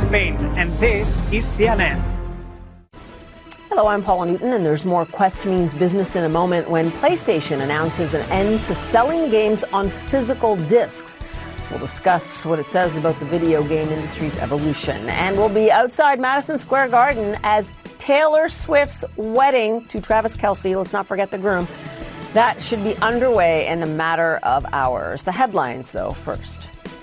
Spain, and this is CNN. Hello, I'm Paula Newton, and there's more Quest Means Business in a moment when PlayStation announces an end to selling games on physical discs. We'll discuss what it says about the video game industry's evolution. And we'll be outside Madison Square Garden as Taylor Swift's wedding to Travis Kelce, let's not forget the groom, that should be underway in a matter of hours. The headlines, though, first.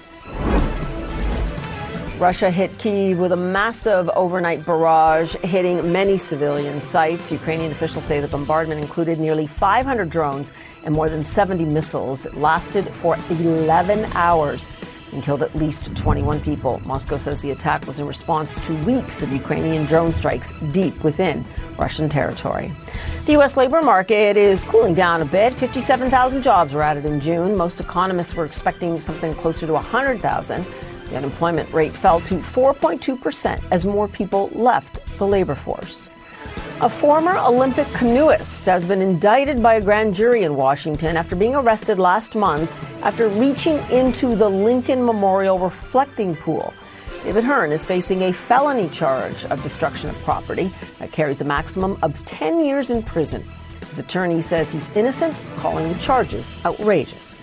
Russia hit Kyiv with a massive overnight barrage, hitting many civilian sites. Ukrainian officials say the bombardment included nearly 500 drones and more than 70 missiles. It lasted for 11 hours and killed at least 21 people. Moscow says the attack was in response to weeks of Ukrainian drone strikes deep within Russian territory. The U.S. labor market is cooling down a bit. 57,000 jobs were added in June. Most economists were expecting something closer to 100,000. The unemployment rate fell to 4.2% as more people left the labor force. A former Olympic canoeist has been indicted by a grand jury in Washington after being arrested last month after reaching into the Lincoln Memorial reflecting pool. David Hearn is facing a felony charge of destruction of property that carries a maximum of 10 years in prison. His attorney says he's innocent, calling the charges outrageous.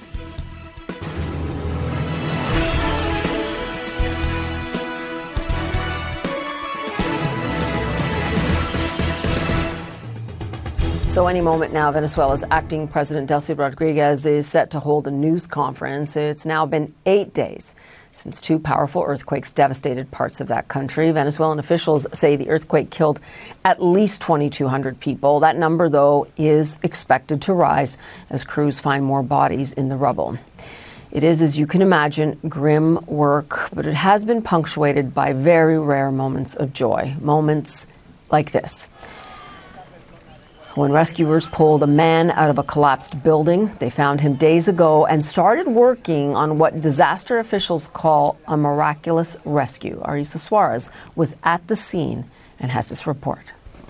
So any moment now, Venezuela's acting President Delcy Rodriguez is set to hold a news conference. It's now been 8 days since two powerful earthquakes devastated parts of that country. Venezuelan officials say the earthquake killed at least 2,200 people. That number, though, is expected to rise as crews find more bodies in the rubble. It is, as you can imagine, grim work, but it has been punctuated by very rare moments of joy, moments like this. When rescuers pulled a man out of a collapsed building, they found him days ago and started working on what disaster officials call a miraculous rescue. Arisa Suarez was at the scene and has this report.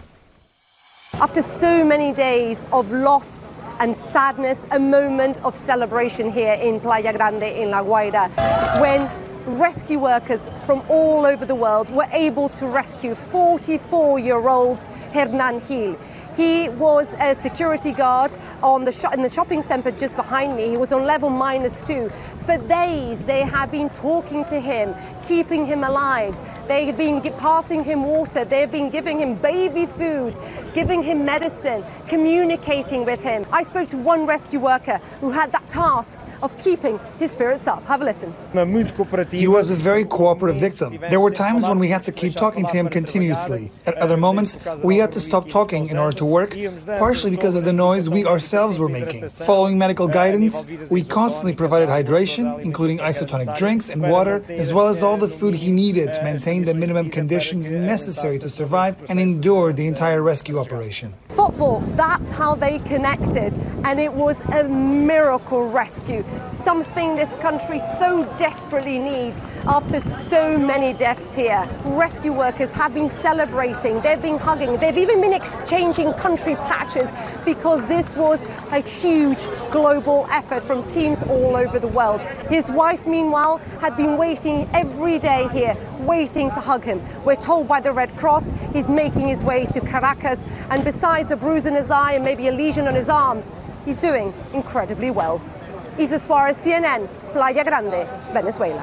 After so many days of loss and sadness, a moment of celebration here in Playa Grande in La Guaira, when rescue workers from all over the world were able to rescue 44-year-old Hernan Gil. He was a security guard in the shopping center just behind me. He was on level -2. For days, they have been talking to him, keeping him alive. They've been passing him water. They've been giving him baby food, giving him medicine, communicating with him. I spoke to one rescue worker who had that task of keeping his spirits up. Have a listen. He was a very cooperative victim. There were times when we had to keep talking to him continuously. At other moments, we had to stop talking in order to work, partially because of the noise we ourselves were making. Following medical guidance, we constantly provided hydration, including isotonic drinks and water, as well as all the food he needed to maintain the minimum conditions necessary to survive and endure the entire rescue operation. Football, that's how they connected, and it was a miracle rescue, something this country so desperately needs after so many deaths here. Rescue workers have been celebrating, they've been hugging, they've even been exchanging country patches because this was a huge global effort from teams all over the world. His wife, meanwhile, had been waiting every day here, waiting to hug him. We're told by the Red Cross he's making his way to Caracas, and besides a bruise in his eye and maybe a lesion on his arms, he's doing incredibly well. Isa Suarez, CNN, Playa Grande, Venezuela.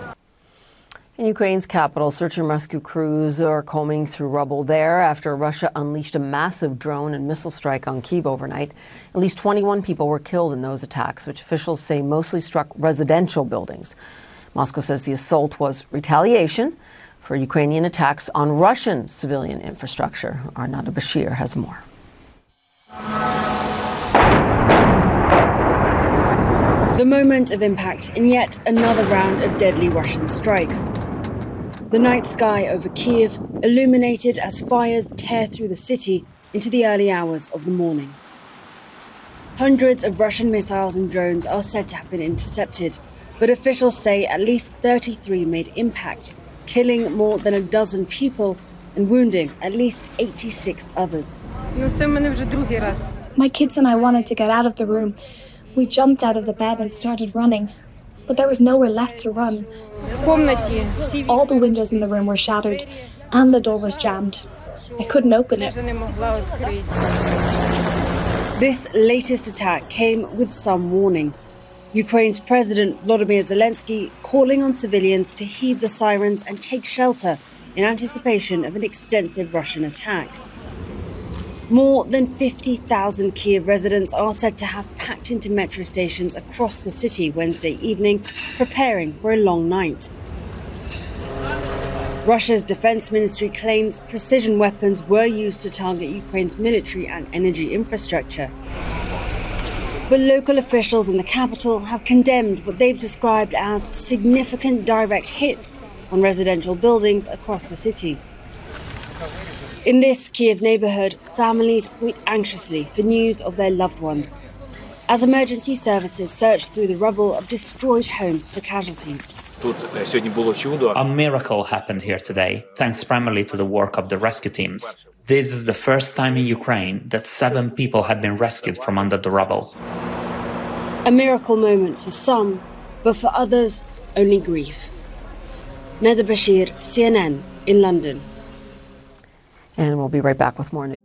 In Ukraine's capital, search and rescue crews are combing through rubble there after Russia unleashed a massive drone and missile strike on Kyiv overnight. At least 21 people were killed in those attacks, which officials say mostly struck residential buildings. Moscow says the assault was retaliation for Ukrainian attacks on Russian civilian infrastructure. Arnada Bashir has more. The moment of impact in yet another round of deadly Russian strikes. The night sky over Kyiv illuminated as fires tear through the city into the early hours of the morning. Hundreds of Russian missiles and drones are said to have been intercepted, but officials say at least 33 made impact, killing more than a dozen people and wounding at least 86 others. My kids and I wanted to get out of the room. We jumped out of the bed and started running. but there was nowhere left to run. All the windows in the room were shattered and the door was jammed. I couldn't open it. This latest attack came with some warning. Ukraine's President Volodymyr Zelensky calling on civilians to heed the sirens and take shelter in anticipation of an extensive Russian attack. More than 50,000 Kiev residents are said to have packed into metro stations across the city Wednesday evening, preparing for a long night. Russia's defense ministry claims precision weapons were used to target Ukraine's military and energy infrastructure. But local officials in the capital have condemned what they've described as significant direct hits on residential buildings across the city. In this Kiev neighborhood, families wait anxiously for news of their loved ones, as emergency services search through the rubble of destroyed homes for casualties. A miracle happened here today, thanks primarily to the work of the rescue teams. This is the first time in Ukraine that 7 people have been rescued from under the rubble. A miracle moment for some, but for others, only grief. Neda Bashir, CNN, in London. And we'll be right back with more news.